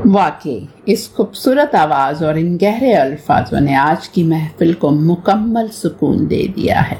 वाकई इस खूबसूरत आवाज़ और इन गहरे अल्फाजों ने आज की महफिल को मुकम्मल सुकून दे दिया है।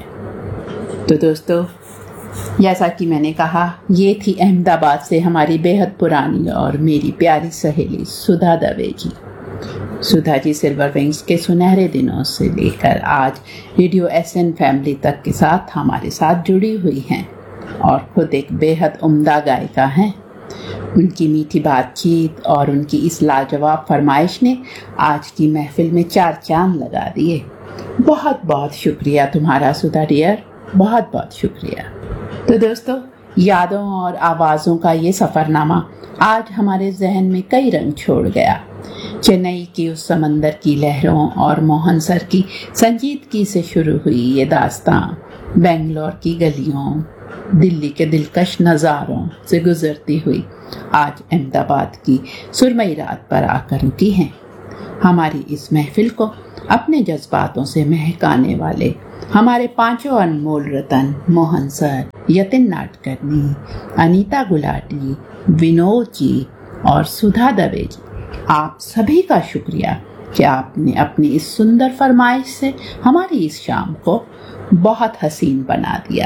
तो दोस्तों, जैसा कि मैंने कहा, ये थी अहमदाबाद से हमारी बेहद पुरानी और मेरी प्यारी सहेली सुधा दवे जी। सुधा जी सिल्वर विंग्स के सुनहरे दिनों से लेकर आज रेडियो SN फैमिली तक के साथ हमारे साथ जुड़ी हुई हैं और खुद एक बेहद उम्दा गायिका हैं। उनकी मीठी बातचीत और उनकी इस लाजवाब फरमाइश ने आज की महफिल में 4 चांद लगा दिए। बहुत बहुत शुक्रिया तुम्हारा सुधा डियर, बहुत बहुत शुक्रिया। तो दोस्तों, यादों और आवाज़ों का ये सफ़रनामा आज हमारे जहन में कई रंग छोड़ गया। चेन्नई की उस समंदर की लहरों और मोहन सर की संजीदगी से शुरू हुई ये दास्तां बेंगलोर की गलियों, दिल्ली के दिलकश नज़ारों से गुजरती हुई आज अहमदाबाद की सुरमई रात पर आकर रुकी हैं। हमारी इस महफिल को अपने जज्बातों से महकाने वाले हमारे 5 अनमोल रतन मोहन सर, यतिन नाटकर्णी, अनीता गुलाटी, विनोद जी और सुधा दवे जी, आप सभी का शुक्रिया कि आपने अपनी इस सुंदर फरमाइश से हमारी इस शाम को बहुत हसीन बना दिया।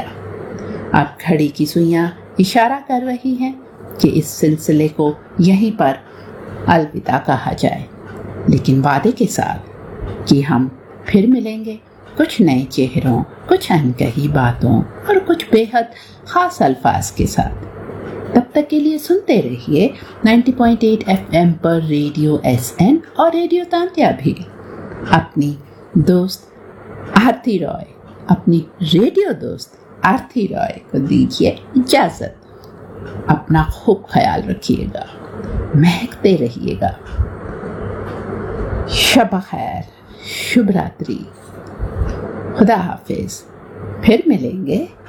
अब घड़ी की सुइयां इशारा कर रही हैं कि इस सिलसिले को यहीं पर अलविदा कहा जाए, लेकिन वादे के साथ कि हम फिर मिलेंगे कुछ नए चेहरों, कुछ अनकही बातों और कुछ बेहद खास अल्फाज के साथ। तब तक के लिए सुनते रहिए 90.8 FM पर रेडियो SN और रेडियो तांत्या भी। अपनी दोस्त आरती रॉय, अपनी रेडियो दोस्त आरती रॉय को दीजिए इजाजत। अपना खूब ख्याल रखिएगा, महकते रहिएगा। शब खैर, शुभ रात्रि, खुदा हाफिज। फिर मिलेंगे।